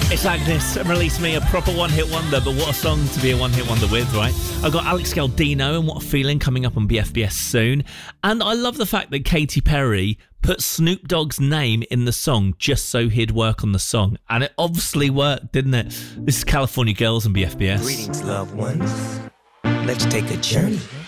It's Agnes and Release Me, a proper one-hit wonder, but what a song to be a one-hit wonder with, right? I've got Alex Galdino and What a Feeling coming up on BFBS soon. And I love the fact that Katy Perry put Snoop Dogg's name in the song just so he'd work on the song. And it obviously worked, didn't it? This is California Girls on BFBS. Greetings, loved ones. Let's take a journey